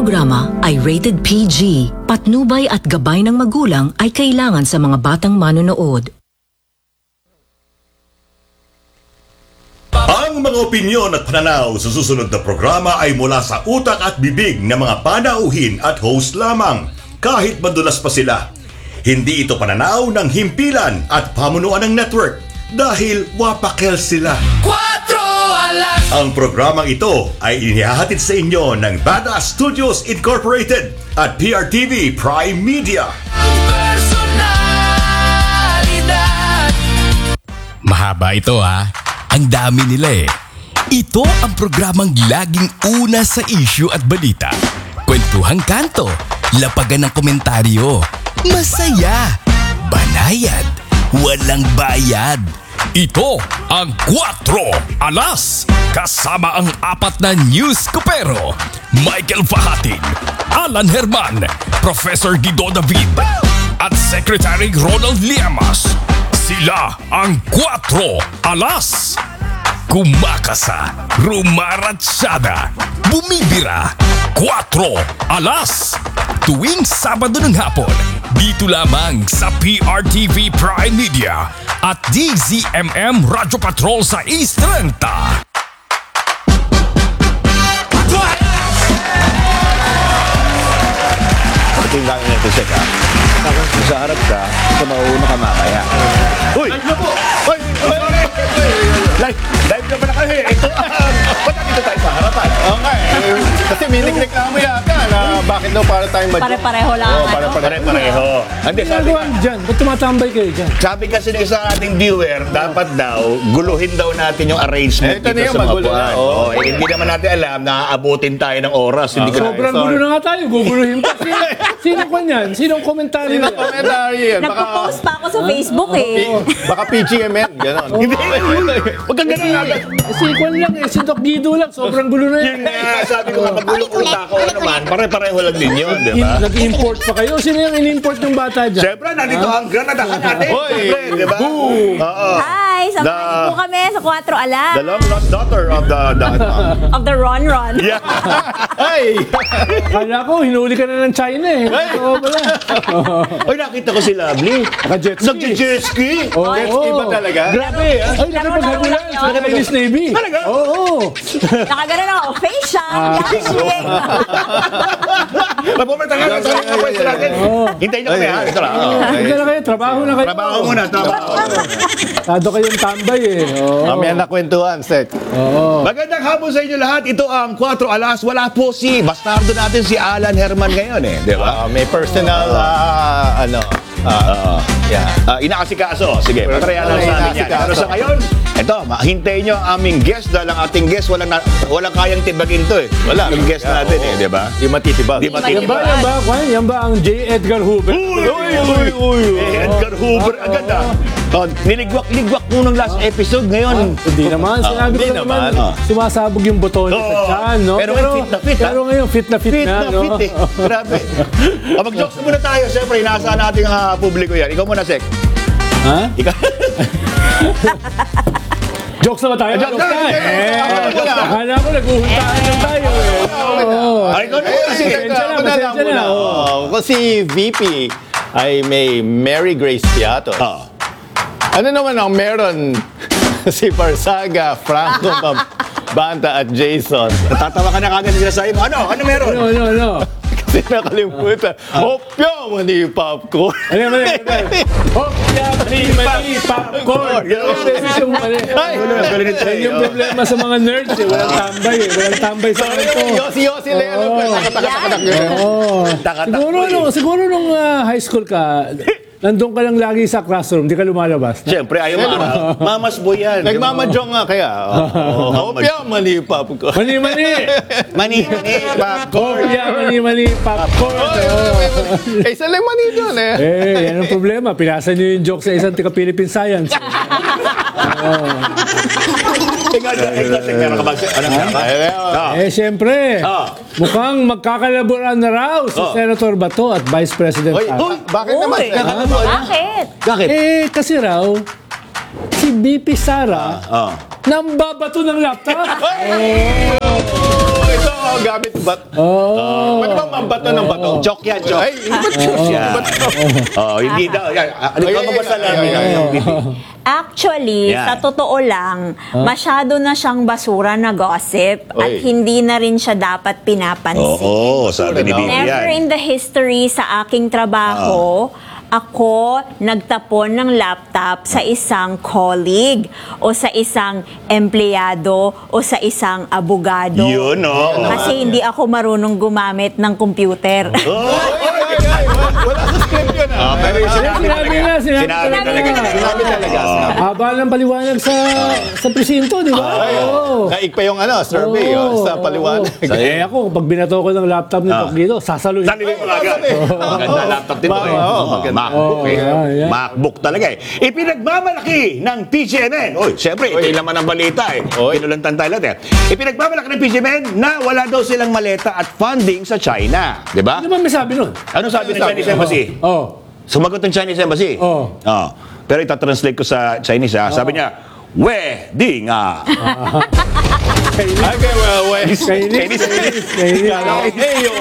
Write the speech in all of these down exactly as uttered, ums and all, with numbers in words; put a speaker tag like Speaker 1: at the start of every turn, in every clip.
Speaker 1: programa ay rated P G. Patnubay at gabay ng magulang ay kailangan sa mga batang manonood.
Speaker 2: Ang mga opinyon at pananaw sa susunod na programa ay mula sa utak at bibig ng mga panauhin at host lamang, kahit madulas pa sila. Hindi ito pananaw ng himpilan at pamunuan ng network dahil wapakel sila. Ang programang ito ay inihahatid sa inyo ng Badass Studios Incorporated at P R T V Prime Media.
Speaker 3: Mahaba ito ha. Ang dami nila eh. Ito ang programang laging una sa issue at balita. Kwentuhang kanto, lapagan ng komentaryo, masaya, banayad, walang bayad. Ito ang Cuatro Alas, kasama ang apat na news kupero, Michael Fahatin, Alan Herman, Professor Guido David, at Secretary Ronald Llamas. Sila ang Cuatro Alas. Kumakasa, rumaratsyada, bumibira, Cuatro Alas. Tuwing Sabado ng hapon, dito lamang sa P R T V Prime Media at D Z M M Radyo Patrol sa East Renta.
Speaker 4: Tingnan nyo ito, Sek, ha? Sa harap ka, sa mauna ka mamaya. Uy! Live na po! Uy! Live! Live na pala kayo eh! Ito, ba't dito tayo sa harapan? Okay. Kasi may nagreklamo yata na bakit daw para tayong mag-
Speaker 5: Pare-pareho lang.
Speaker 4: Oo, pare-pareho. Hindi, sabi
Speaker 6: Ginagawa dyan? Ba't tumatambay kayo dyan?
Speaker 4: Sabi kasi ng isang ating viewer, dapat daw, guluhin daw natin yung arrangement
Speaker 6: Eh, ito na
Speaker 4: dito
Speaker 6: yun,
Speaker 4: sa mga
Speaker 6: magulo
Speaker 4: buwan.
Speaker 6: na, oo.
Speaker 4: Oo, eh, hindi naman natin alam na aabutin tayo ng oras. Hindi ka
Speaker 6: Sobrang gulo na nga tayo. Guguluhin pa. Sino, sino pa niyan? Sinong komentaryo
Speaker 4: Sino
Speaker 6: yan?
Speaker 4: komentaryo yan? Baka,
Speaker 5: Nagpo-post pa ako sa Facebook eh.
Speaker 4: baka P G M N, gano'n. Hindi. Huwag kang gano'n agad.
Speaker 6: Si Kwan lang eh. Si Doc Guido lang. Sobrang gulo na
Speaker 4: Yun
Speaker 6: yan.
Speaker 4: nga, sabi ko, kapag-ulo-uta ko naman, pare-pareho lang din yun, di
Speaker 6: In-
Speaker 4: ba?
Speaker 6: Nag-import pa kayo. Sino yung in-import ng bata dyan?
Speaker 4: Siyempre, nandito ang granadahan natin. Siyempre, di ba? Oo.
Speaker 5: Hi! Samahan
Speaker 4: The-
Speaker 5: po kami sa Cuatro Alas
Speaker 4: The long lost daughter of the... the
Speaker 5: of the Ron Ron.
Speaker 4: yeah. Ay!
Speaker 6: Kala ko, hinuli ka na ng China eh. Oo pala.
Speaker 4: Ay, nakita ko si Lovely.
Speaker 6: Naka-jet ski.
Speaker 4: Nag-jet ski.
Speaker 6: Oo.
Speaker 4: Jet ski ba talaga?
Speaker 6: Grabe. Ay, nakapaghabulan.
Speaker 5: Laro-laro lang
Speaker 6: Sa Chinese Navy.
Speaker 4: Talaga?
Speaker 6: Oo.
Speaker 5: Nakagano'n ako. Facial. Dashing.
Speaker 4: Mapupunta nga lang sa mga pwesto natin. Hintayin niyo kami, ha? Ito lang. Oo.
Speaker 6: Hindi na kayo. Trabaho na kayo.
Speaker 4: Trabaho muna, trabaho.
Speaker 6: Tado kayong tambay eh. Oo.
Speaker 4: Mamaya na kwentuhan, Sek.
Speaker 6: Oo.
Speaker 4: Magandang hapon sa inyo lahat. Ito ang Cuatro Alas. Wala po si bastardo natin si Alan Herman ngayon eh. Di ba?
Speaker 7: may personal, ah, ano,
Speaker 4: Oo.
Speaker 7: yeah.
Speaker 4: Ah, inaasikaso. Sige, patrayan lang sa amin yan.
Speaker 7: Inaasikaso.
Speaker 4: Pero sa ngayon, ito, hintayin nyo ang aming guest dahil ang ating guest walang, na, walang kayang tibagin to eh.
Speaker 7: Wala.
Speaker 4: Yung guest
Speaker 7: Yeah,
Speaker 4: natin
Speaker 7: oo.
Speaker 4: eh, di ba?
Speaker 7: Di matitibag.
Speaker 4: Di
Speaker 6: Yan ba,
Speaker 4: matitibag.
Speaker 6: yan ba, Kwan? Yan ba ang J. Edgar Hoover?
Speaker 4: Uy, uy, uy, uy. Eh, Edgar Hoover agad ah. Oh, niligwak-ligwak mo nung last episode ngayon.
Speaker 6: Hindi naman, sinabi
Speaker 7: hindi
Speaker 6: ko naman,
Speaker 7: naman.
Speaker 6: sumasabog yung botones
Speaker 4: Oo.
Speaker 6: sa tiyan, no?
Speaker 4: Pero ngayon fit na fit, ha?
Speaker 6: Pero ngayon, fit na fit,
Speaker 4: Fit
Speaker 6: na,
Speaker 4: na
Speaker 6: no?
Speaker 4: fit eh. Grabe. Oh, mag-jokes na muna tayo. Siyempre, inaasahan natin ang ah, publiko yan. Ikaw muna, Sek.
Speaker 6: Ha?
Speaker 4: Ikaw.
Speaker 6: Jokes na ba tayo?
Speaker 4: Jokes na,
Speaker 6: tayo.
Speaker 4: jokes na.
Speaker 6: Eh,
Speaker 4: Jokes na.
Speaker 6: akala ko nag-uhuntaan lang tayo eh. Oo.
Speaker 4: Ay, ikaw na muna, Sek.
Speaker 6: Pasensya na,
Speaker 7: Ako na lang
Speaker 6: pasensya na.
Speaker 7: muna.
Speaker 6: Oo.
Speaker 7: Oh, kasi V P ay may Mary Grace Piatos.
Speaker 4: Oh.
Speaker 7: Ano naman ang meron si Barsaga, Franco Banta at Jason?
Speaker 4: Natatawa ka na kagad sila sa mo. Ano? Ano meron?
Speaker 6: Ano, ano, ano?
Speaker 7: Kasi nakalimutan. Opyo, mani popcorn.
Speaker 6: Ano, ano, ano? Oh, yeah, mali, mali, popcorn. Yung yung mali.
Speaker 4: Ay, galing nito.
Speaker 6: Yan yung problema sa mga nerds eh. Walang tambay eh. Walang tambay sa
Speaker 7: Sorry,
Speaker 6: kanto.
Speaker 7: Yossi-Yossi lang. Ano, nakatakatak yun.
Speaker 6: Oo.
Speaker 4: Takatak
Speaker 6: Siguro,
Speaker 4: ko eh.
Speaker 6: nung, siguro nung ah, high school ka, nandun ka lang lagi sa classroom, di ka lumalabas.
Speaker 4: Siyempre, ayaw maaraw. Mamas boy yan.
Speaker 7: Nagmamadyong nga kaya. Oh, Opyo, mani popcorn.
Speaker 6: Mani, mani!
Speaker 4: Mani, mani, popcorn.
Speaker 6: Oh, yeah, mani, mani, popcorn. Oh.
Speaker 7: Eh, isa lang mani doon eh.
Speaker 6: Eh, yan ang problema. Pinasa niyo yung joke sa isang tika-Philippine Science.
Speaker 4: Ikaw, ikaw, Sek, meron ka ba? Ano ka? Ah.
Speaker 6: Eh, siyempre,
Speaker 4: Ah.
Speaker 6: mukhang magkakalaburan na raw si
Speaker 4: Oh.
Speaker 6: Senator Bato at Vice President
Speaker 7: Uy,
Speaker 6: Sara.
Speaker 7: uy, bakit naman?
Speaker 5: Uy, bakit?
Speaker 4: Bakit?
Speaker 6: Eh, kasi raw, si B P Sara
Speaker 4: Ah.
Speaker 6: nambabato ng laptop.
Speaker 7: Oh, ito, gamit bat.
Speaker 6: Oh.
Speaker 7: Pwede bang mambato ng bato?
Speaker 4: Joke yan, joke.
Speaker 7: Ay, ba't joke yan?
Speaker 4: Oh, hindi daw. Yan. Ano
Speaker 7: Ay,
Speaker 4: ka
Speaker 7: ay,
Speaker 4: mabasa
Speaker 7: ay,
Speaker 4: lang?
Speaker 7: ay, ay, ay.
Speaker 5: Actually,
Speaker 4: Yan.
Speaker 5: sa totoo lang, masyado na siyang basura na gossip at
Speaker 7: Oy.
Speaker 5: hindi na rin siya dapat pinapansin.
Speaker 4: Oo, sabi ni Bibi
Speaker 5: Never in
Speaker 4: yan.
Speaker 5: the history sa aking trabaho, ako nagtapon ng laptop sa isang colleague o sa isang empleyado o sa isang abogado.
Speaker 4: Yun, oh.
Speaker 5: Kasi hindi ako marunong gumamit ng computer.
Speaker 7: Wala sa script yun ah.
Speaker 4: Pero yung sinabi
Speaker 6: Sinabi
Speaker 4: talaga.
Speaker 6: nga, sinabi
Speaker 4: Sinabi
Speaker 5: talaga.
Speaker 4: talaga.
Speaker 7: Sinabi talaga. sinabi.
Speaker 6: Haba ng paliwanag sa sa presinto, di ba?
Speaker 7: Ay,
Speaker 6: Oo.
Speaker 7: Naig pa yung ano, survey oh, sa paliwanag.
Speaker 6: Oo. Eh ako, pag binato ko ng laptop ni Tok dito, sasaluhin.
Speaker 4: Saan nila yung mga agad? Maganda laptop dito eh.
Speaker 7: Oo,
Speaker 4: Oh,
Speaker 7: maganda.
Speaker 4: MacBook eh.
Speaker 6: Oo, yan, yan.
Speaker 4: MacBook talaga eh. Ipinagmamalaki ng P G M N. Oy, siyempre, ito yung laman ng balita eh.
Speaker 7: Oy.
Speaker 4: Pinulantan tayo lahat eh. Ipinagmamalaki ng P G M N na wala daw silang maleta at funding sa China. Di ba?
Speaker 6: Ano ba may sabi nun?
Speaker 4: Ano sabi ng Chinese Embassy?
Speaker 6: Oh.
Speaker 4: Sumagot ng Chinese Embassy?
Speaker 6: Oo.
Speaker 4: Oh. Pero itatranslate ko sa Chinese ha. Sabi niya, we, di nga.
Speaker 7: Okay, well, well.
Speaker 6: Kainis. Kainis. Kainis.
Speaker 7: Hey, yo,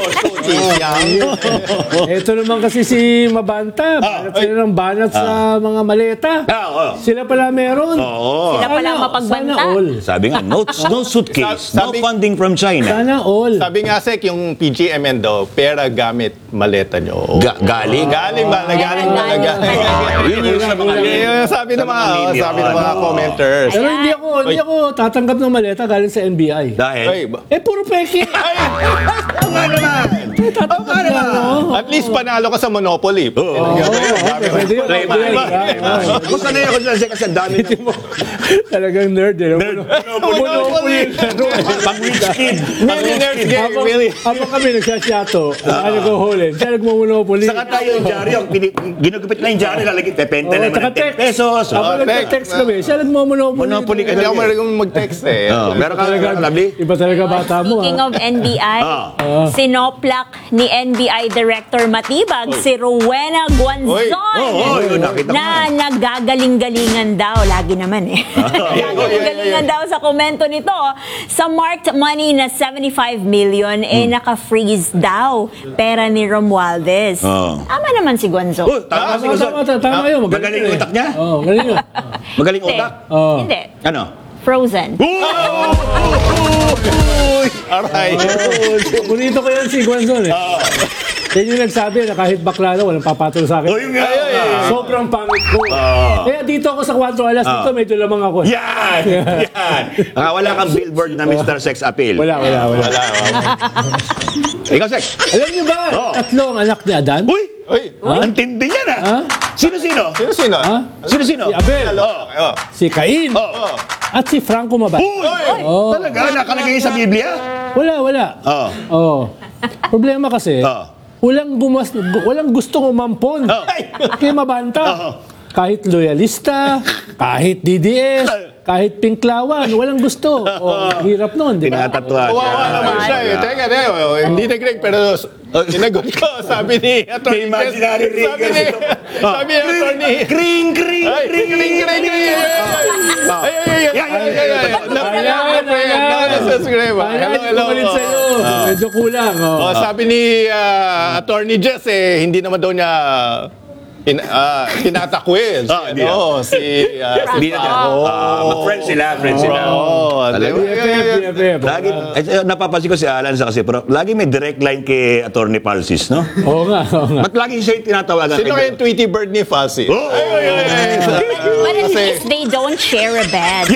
Speaker 6: Ito naman kasi si Mabanta. Banat sila ng banat sa mga maleta.
Speaker 4: Ah, oh.
Speaker 6: Sila pala meron.
Speaker 4: Oo.
Speaker 5: Sila pala
Speaker 6: Sana-
Speaker 5: mapagbanta.
Speaker 6: Sana all.
Speaker 4: Sabi nga, no, no suitcase, no
Speaker 7: Sabi-
Speaker 4: funding from China.
Speaker 6: Sana all.
Speaker 7: Sabi nga, Sek, yung P G M N daw, pera gamit maleta nyo.
Speaker 4: Ga- galing?
Speaker 7: Galing ba? Nagaling ba? Nagaling.
Speaker 4: Yun yung sa mga
Speaker 7: Yun yung sabi ng mga, oh, sabi ng mga commenters.
Speaker 6: Pero hindi ako, hindi ako tatanggap ng maleta galing sa N B I.
Speaker 4: Dahil?
Speaker 7: Ay, ba-
Speaker 6: Eh, puro peke.
Speaker 7: Ay!
Speaker 4: Oo nga naman! Oo nga naman!
Speaker 7: At least panalo ka sa Monopoly.
Speaker 4: Oo.
Speaker 6: Oo, okay, pwede yun.
Speaker 4: Play
Speaker 6: Pwede yun.
Speaker 4: money.
Speaker 6: Ah,
Speaker 4: Ako sanay ako dyan kasi ang dami ng
Speaker 6: Talagang nerd eh.
Speaker 4: Nerd.
Speaker 6: Monopoly.
Speaker 4: pang-rich kid.
Speaker 7: Millionaire's game,
Speaker 6: Habang,
Speaker 7: really.
Speaker 6: habang kami nagsasyato, ano ko hulin, siya nagmamonopoly.
Speaker 4: Saka tayo yung jari, yung pini- ginugupit na yung jari, lalagay, pepenta
Speaker 6: Oo,
Speaker 4: naman
Speaker 6: tsaka
Speaker 4: ng ten
Speaker 6: text.
Speaker 4: pesos.
Speaker 6: Habang
Speaker 7: Oh,
Speaker 6: nagte-text kami, siya nagmamonopoly.
Speaker 4: Monopoly ka
Speaker 7: Hindi ako
Speaker 4: talaga.
Speaker 7: marunong mag-text eh.
Speaker 4: Oh, meron ka
Speaker 6: Talaga,
Speaker 4: talaga, lovely?
Speaker 6: iba talaga bata mo.
Speaker 5: Speaking
Speaker 6: ah.
Speaker 5: of N B I,
Speaker 4: Ah.
Speaker 5: sinoplak ni N B I Director Matibag si Rowena Guanzon
Speaker 4: Oo, yun, nakita ko
Speaker 5: na nagagaling-galingan daw. Lagi naman eh. Nagagaling-galingan daw sa komento nito. Sa marked money na seventy-five million, eh
Speaker 4: Hmm.
Speaker 5: naka-freeze daw pera ni Romualdez.
Speaker 4: Oo.
Speaker 5: Tama naman si Guanzon.
Speaker 4: Oh, tama
Speaker 6: Tama,
Speaker 4: si Guzon.
Speaker 6: tama, tama, tama yun.
Speaker 4: Magaling
Speaker 6: yun eh.
Speaker 4: utak niya?
Speaker 6: Oo, magaling yun.
Speaker 4: Magaling
Speaker 5: Hindi.
Speaker 4: utak?
Speaker 6: Oo.
Speaker 5: Hindi.
Speaker 4: Ano?
Speaker 5: Frozen.
Speaker 7: Aray.
Speaker 6: Bonito ko yan si Guanzon eh. Yan yung nagsabi na kahit bakla na, walang papatol sa akin.
Speaker 4: Oh, yun nga.
Speaker 6: Sobrang pangit ko.
Speaker 4: Ah.
Speaker 6: Kaya dito ako sa Cuatro Alas, dito medyo lamang ako.
Speaker 4: Yan! Yan! Ah, wala kang billboard na Mister Sex Appeal.
Speaker 6: Wala, wala, wala.
Speaker 7: Wala.
Speaker 4: Ikaw, Sex.
Speaker 6: Alam niyo ba,
Speaker 4: Oo.
Speaker 6: tatlo ang anak ni Adan?
Speaker 4: Uy!
Speaker 7: Uy,
Speaker 4: Ang tindi yan ah!
Speaker 6: Ha?
Speaker 4: Sino-sino?
Speaker 7: sino-sino?
Speaker 6: Ha?
Speaker 4: Sino-sino?
Speaker 6: Si Abel,
Speaker 4: Oh.
Speaker 7: Oh.
Speaker 6: si Cain,
Speaker 4: Oh.
Speaker 6: at si Franco Mabat.
Speaker 4: Uy!
Speaker 6: Oh.
Speaker 4: Talaga? Nakalagay sa Biblia?
Speaker 6: Wala, wala.
Speaker 4: Oo.
Speaker 6: Oh. Problema kasi,
Speaker 4: Oo.
Speaker 6: walang gumas, gu- walang gustong umampon.
Speaker 4: Oo.
Speaker 6: Kaya mabanta.
Speaker 4: Oo.
Speaker 6: Kahit loyalista, kahit D D S, kahit pinklawan, walang gusto. Oh, hirap nun, di ba?
Speaker 4: Tinatatwa siya.
Speaker 7: Kawawa naman siya eh. Teka, teka, oh, hindi na Greg, pero sinagot ko, sabi ni Atty.
Speaker 4: May imaginary ring
Speaker 7: Sabi ni,
Speaker 4: kasi.
Speaker 7: sabi ni Atty.
Speaker 4: Kring, kring,
Speaker 7: Ay,
Speaker 4: kring,
Speaker 7: kring, kring, kring. Ay, ay, ay, ay,
Speaker 4: Yan, yan,
Speaker 7: ay, ay, ay.
Speaker 6: Ayan, ayan.
Speaker 7: Naka-subscribe.
Speaker 6: Ayan,
Speaker 7: Hello, hello.
Speaker 6: umalit sa'yo. Medyo kulang. Oh.
Speaker 7: Oh, sabi ni ah, Attorney Jess eh, hindi naman daw niya in, ah, tinatakwil.
Speaker 4: Ah, hindi
Speaker 7: ano, si ah,
Speaker 4: Hindi na dyan. Ah, friends sila, friends sila.
Speaker 7: Oh,
Speaker 4: Talaga.
Speaker 6: B F F, B F F.
Speaker 4: Lagi, eh, napapansin ko si Alan sa kasi, pero lagi may direct line kay Attorney Palsis, no?
Speaker 6: Oo nga, oo nga.
Speaker 4: Ba't lagi siya yung tinatawagan?
Speaker 7: Sino kayong Tweety Bird ni Falsi?
Speaker 4: Oh!
Speaker 7: Ay, ay, ay, ay.
Speaker 5: But at
Speaker 7: Kasi-
Speaker 5: least they don't share a bed.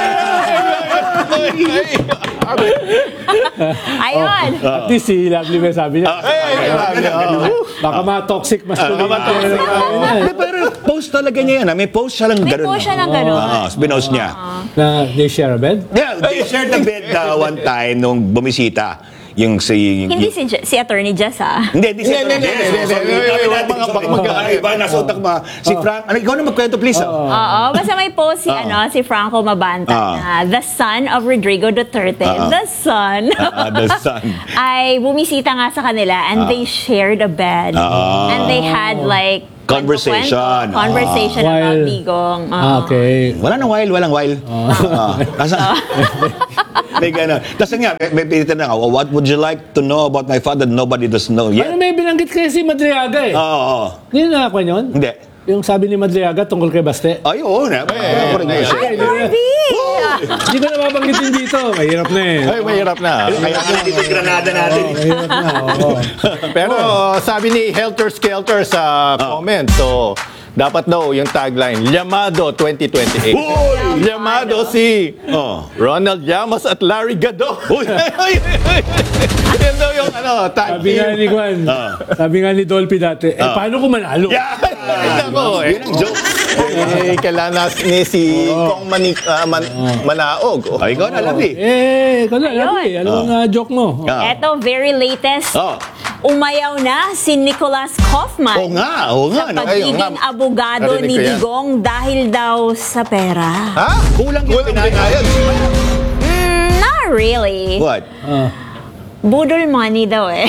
Speaker 5: Ayun.
Speaker 6: At least si Lovely may sabi niya.
Speaker 7: Ay, ay, ay, ay, ay.
Speaker 6: Baka ma-toxic masculinity.
Speaker 4: Hindi, pero post talaga niya yan. ah. May post siya lang
Speaker 5: May
Speaker 4: ganun.
Speaker 5: po siya ng gano'n.
Speaker 4: Oo, binost niya.
Speaker 6: Na they share a bed?
Speaker 4: Yeah, they shared the bed uh, one time nung bumisita. Yung si... Yung,
Speaker 5: Hindi si, Je- si Attorney Jess, ha?
Speaker 4: Hindi, hindi si
Speaker 7: Hindi, hindi, hindi, hindi, hindi, hindi, hindi, mga baka mag-
Speaker 4: Iba, nasa utak mo. Si Frank, ano, ikaw na magkwento, please. ah.
Speaker 5: Oo, basta may post si, ano, si Franco Mabanta
Speaker 4: Ah.
Speaker 5: na the son of Rodrigo Duterte,
Speaker 4: Ah.
Speaker 5: the son,
Speaker 4: Ah, the son.
Speaker 5: ay bumisita nga sa kanila and they shared a bed.
Speaker 4: Ah.
Speaker 5: And they had like
Speaker 4: Conversation.
Speaker 5: kwento, Conversation
Speaker 6: Ah.
Speaker 5: about
Speaker 6: While-
Speaker 5: Digong. Oo.
Speaker 6: Ah, okay.
Speaker 4: Wala nang while, walang while. Ah. Asa? May gano'n. Tapos nga, may, may pinitin na ako, what would you like to know about my father? Nobody does know yet.
Speaker 6: Ano may binanggit kayo si Madriaga eh.
Speaker 4: Oo, oo.
Speaker 6: Hindi na ako yun?
Speaker 4: Hindi.
Speaker 6: Yung sabi ni Madriaga tungkol kay Baste.
Speaker 4: Ay, oo na. Ako rin yun.
Speaker 6: Ay, hindi na- Hindi ko na mabanggitin dito. Mahirap na eh.
Speaker 7: Ay, mahirap na.
Speaker 4: Kaya nga dito yung granada natin.
Speaker 6: Oo, mahirap na. Oo.
Speaker 7: Pero sabi ni Helter Skelter sa comment, so dapat daw yung tagline, Llamado twenty twenty-eight.
Speaker 4: Uy!
Speaker 7: Llamado si
Speaker 4: Oh.
Speaker 7: Ronald Llamas at Larry Gado.
Speaker 4: Uy!
Speaker 7: Yan daw yung ano, tag
Speaker 6: Sabi nga ni
Speaker 7: team.
Speaker 6: Juan, sabi nga ni Dolphy dati, eh paano kung manalo?
Speaker 4: Yeah!
Speaker 7: Ay, nako, eh.
Speaker 4: Yun ang joke.
Speaker 7: Eh, kailangan na ni si Kong Mani, ah, Man, Manaog. Oh.
Speaker 4: Ay, ikaw na, Labi.
Speaker 6: Eh, ikaw na, Labi. Ano ang uh, joke mo?
Speaker 4: Ah.
Speaker 5: Eto, very latest.
Speaker 4: Oh.
Speaker 5: Umayaw na si Nicholas Kaufman.
Speaker 4: Oo nga, oo nga.
Speaker 5: Sa
Speaker 4: No?
Speaker 7: Ay, oo
Speaker 5: pagiging
Speaker 7: nga.
Speaker 5: abogado
Speaker 7: Narinig
Speaker 5: ni
Speaker 7: ko yan.
Speaker 5: Digong dahil daw sa pera.
Speaker 7: Ha?
Speaker 4: Kulang yung
Speaker 7: Kulang
Speaker 4: pinayad.
Speaker 7: pinayad.
Speaker 5: Mm, not really.
Speaker 4: What?
Speaker 6: Ah.
Speaker 5: Budol money daw eh.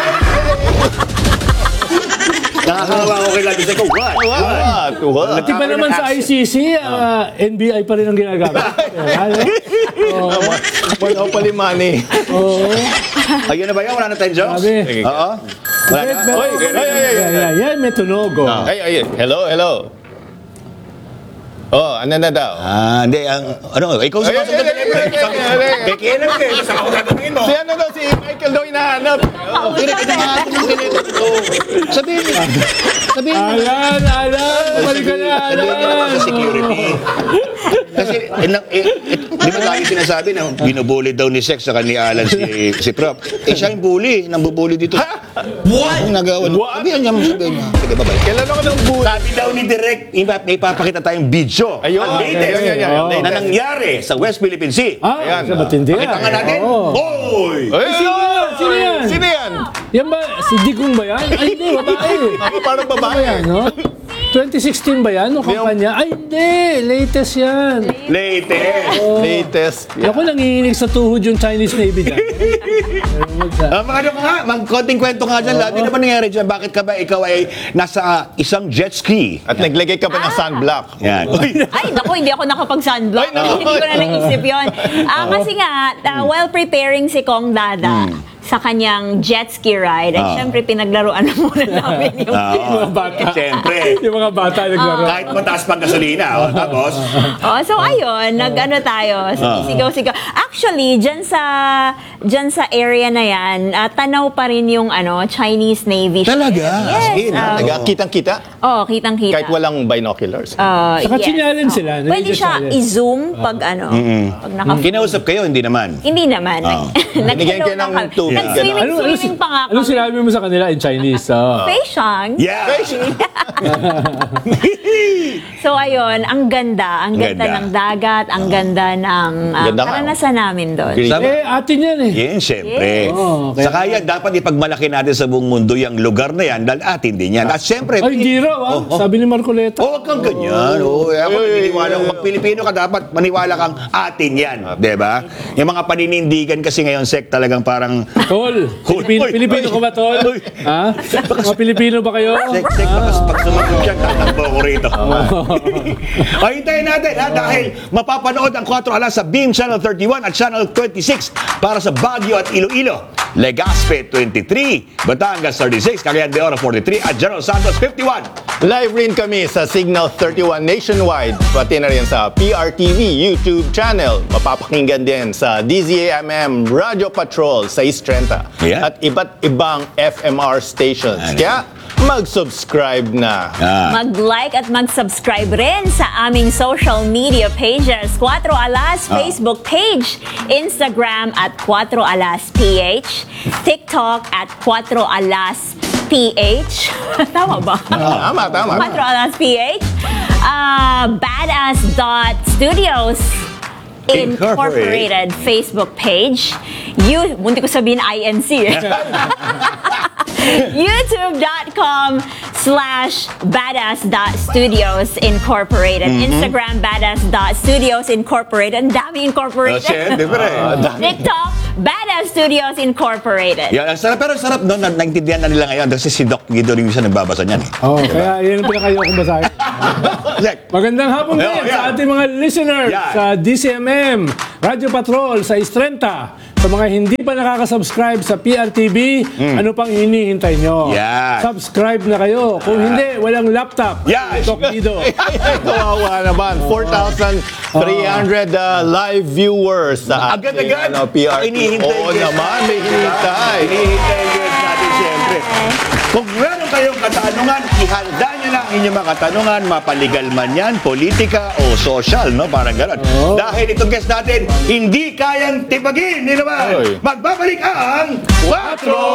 Speaker 4: Nakakawa ko kay Labi. Ikaw, what?
Speaker 7: What? What?
Speaker 6: Di ba naman sa I C C, ah, N B I pa rin ang ginagamit? Ano? Oo.
Speaker 7: Monopoly money.
Speaker 6: Oo.
Speaker 4: Ayun na ba yan? Wala na tayong jokes?
Speaker 6: Sabi.
Speaker 7: Sige.
Speaker 4: Oo. Wala na?
Speaker 6: Bet, bet.
Speaker 7: Oy, ay, ay, ay,
Speaker 6: Yan, yan, yan, may tunog. oh.
Speaker 7: Ay, ay, hello, hello. Oh, ano na daw?
Speaker 4: Ah, hindi. Ang, ano, ikaw sa
Speaker 7: Ay, ay, ay, ay, ay, ay, ay, ay.
Speaker 4: Kay Kenneth, eh. Saan ako gagawin mo?
Speaker 7: Si ano daw, si Michael daw hinahanap.
Speaker 4: Pinakita nga ako ng Kenneth. Oh. Sabihin niya. Sabihin niya.
Speaker 6: Alan, Alan, balik ka na,
Speaker 4: Sabihin niya naman
Speaker 6: Alan.
Speaker 4: sa security. Kasi, eh, na- eh, eh, di ba lagi sinasabi na binubuli daw ni Sex sa ni Alan si, si Prop? Eh, siya yung bully. Nang bubuli dito. What? Ang nagawa.
Speaker 7: What?
Speaker 4: Sabihin niya, sabihin niya. Sige, bye-bye.
Speaker 7: Kailan ako ng buhay?
Speaker 4: Sabi daw ni Direk, iba- may ipapakita tayong video.
Speaker 7: Ayun.
Speaker 4: Ang latest
Speaker 7: Ayun, ayun, ayun.
Speaker 6: Oh.
Speaker 4: na nangyari sa West Philippine Sea.
Speaker 6: Ah,
Speaker 7: Ayan,
Speaker 6: sa matindi.
Speaker 4: Pakita nga natin.
Speaker 6: Oo.
Speaker 4: Hoy!
Speaker 7: Ay,
Speaker 6: Sino yan? Sino yan?
Speaker 7: Sino yan?
Speaker 6: Yan ba, si Digong ba yan? Ay, hindi, babae.
Speaker 7: Ako parang
Speaker 6: Ano ba
Speaker 7: babae.
Speaker 6: yan, no? twenty sixteen ba yan, no, kampanya? Ay, hindi, latest yan.
Speaker 4: Latest.
Speaker 7: Latest.
Speaker 6: Ako nanginginig sa tuhod yung Chinese Navy dyan.
Speaker 4: Ah, mga ano ka nga, magkonting kwento nga dyan. Labi na ba nangyari dyan? Bakit ka ba ikaw ay nasa isang jet ski?
Speaker 7: At naglagay ka pa ng sunblock.
Speaker 4: Yan.
Speaker 5: Ay, naku, hindi ako nakapag-sunblock.
Speaker 7: Ay, naku.
Speaker 5: Hindi ko na naisip yun. Ah, kasi nga, ah, while preparing si Kong Dada sa kanyang jet ski ride, ay
Speaker 4: Ah.
Speaker 5: syempre pinaglaruan na muna namin yung
Speaker 6: Yung mga bata.
Speaker 4: Siyempre.
Speaker 6: Yung mga bata naglaro.
Speaker 4: Kahit mataas pang gasolina. Oh, tapos,
Speaker 5: Oh, so ayun, nag-ano tayo, sigaw-sigaw. Actually, dyan sa dyan sa area na yan, ah, tanaw pa rin yung ano, Chinese Navy ship.
Speaker 4: Talaga? As in,
Speaker 5: Yes. ah,
Speaker 7: Taga, kitang-kita.
Speaker 5: oh, kitang-kita.
Speaker 7: Kahit walang binoculars.
Speaker 5: Ah,
Speaker 6: Saka
Speaker 5: yes.
Speaker 6: sinyalin sila,
Speaker 5: Pwede
Speaker 6: nandyan
Speaker 5: siya
Speaker 6: siya.
Speaker 5: i-zoom pag ano, pag naka
Speaker 4: kinausap kayo, hindi naman.
Speaker 5: Hindi naman.
Speaker 4: Oh.
Speaker 7: Binigyan
Speaker 5: Nag-hello
Speaker 7: kayo
Speaker 5: lang
Speaker 7: ng
Speaker 5: kami.
Speaker 7: tubig,
Speaker 5: Nag-swimming,
Speaker 6: Ano, ano,
Speaker 5: swimming pa nga
Speaker 6: ano
Speaker 5: kami.
Speaker 6: sinabi mo sa kanila in Chinese? Oh.
Speaker 5: Feixiang.
Speaker 4: Yeah.
Speaker 5: So ayun, ang ganda. Ang ganda,
Speaker 4: Ganda.
Speaker 5: ng dagat, ang ganda ng ah,
Speaker 7: Ganda nga.
Speaker 5: karanasan namin doon.
Speaker 4: Sabi-
Speaker 6: Eh, atin yan eh.
Speaker 4: Yan, siyempre.
Speaker 5: Yes.
Speaker 6: Oh, kaya-
Speaker 4: Saka yan, dapat ipagmalaki natin sa buong mundo yung lugar na yan dahil atin din yan. At siyempre,
Speaker 6: Ay, hindi raw ah.
Speaker 4: Oh, oh.
Speaker 6: Sabi ni Marcoleta.
Speaker 4: Oh, wag kang ganyan. Oh, ako naniniwala kung pag Pilipino ka dapat maniwala kang atin yan, 'di ba? Yung mga paninindigan kasi ngayon sek talagang parang
Speaker 6: Tol, Pilipino,
Speaker 4: Uy,
Speaker 6: Pilipino
Speaker 4: uy.
Speaker 6: ka ba, Tol?
Speaker 4: Uy.
Speaker 6: Ha? Mga Pilipino ba kayo?
Speaker 4: sek sek pag, pag sumagot siya tatakbo ko rito. O hintayin natin ha, dahil mapapanood ang four alas sa Beam Channel thirty-one at Channel twenty-six para sa Baguio at Iloilo. Legazpi twenty-three, Batangas thirty-six, Cagayan de Oro forty-three at General Santos fifty-one.
Speaker 7: Live rin kami sa Signal thirty-one nationwide, pati na rin sa P R T V YouTube channel. Mapapakinggan din sa D Z A M M Radio Patrol sa six thirty
Speaker 4: Yeah.
Speaker 7: at iba't ibang F M R stations.
Speaker 4: Ano?
Speaker 7: Kaya mag-subscribe na.
Speaker 4: Ah.
Speaker 5: Mag-like at mag-subscribe rin sa aming social media pages. Cuatro Alas
Speaker 4: Ah.
Speaker 5: Facebook page, Instagram at Cuatro Alas P H, TikTok at Cuatro Alas P H. Tama ba?
Speaker 7: Tama, tama.
Speaker 5: Cuatro Alas P H. Uh, badass dot studios Incorporated Facebook page. You, munti ko sabihin I N C eh. YouTube.com slash badass.studios incorporated. Instagram badass.studios incorporated. Ang dami
Speaker 4: Oh,
Speaker 5: incorporated.
Speaker 4: shit, di ba rin?
Speaker 5: TikTok Badass Studios Incorporated.
Speaker 4: Yan, ang sarap. Pero ang sarap doon, na, naintindihan na nila ngayon kasi si Doc Guido rin yung nagbabasa niyan eh.
Speaker 6: Oh, kaya yan ang pinakayo kong basahin.
Speaker 4: Zek.
Speaker 6: Magandang hapon
Speaker 4: Oh,
Speaker 6: din
Speaker 4: yeah.
Speaker 6: sa ating mga listeners
Speaker 4: Yeah.
Speaker 6: sa D C M M, Radio Patrol, sa Istrenta. Sa mga hindi pa nakaka-subscribe sa P R T V, ano pang hinihintay nyo?
Speaker 4: Yeah.
Speaker 6: Subscribe na kayo. Kung hindi, walang laptop.
Speaker 4: Yeah.
Speaker 6: Doc Guido.
Speaker 7: Kawawa naman. four thousand three hundred uh, live viewers sa ating
Speaker 4: Agad-agad.
Speaker 7: ano, P R T.
Speaker 4: Inihintay
Speaker 7: Oo
Speaker 4: guys
Speaker 7: naman, may
Speaker 4: natin,
Speaker 7: hinihintay.
Speaker 4: diba? Hinihintay yung guys natin siyempre. Kung meron kayong katanungan, ihanda nyo na ang inyong mga katanungan, mapaligal man yan, politika o social, no? Parang gano'n.
Speaker 6: Oo.
Speaker 4: Dahil itong guest natin, hindi kayang tipagin, di naman?
Speaker 7: Oy.
Speaker 4: Magbabalik ang Quattro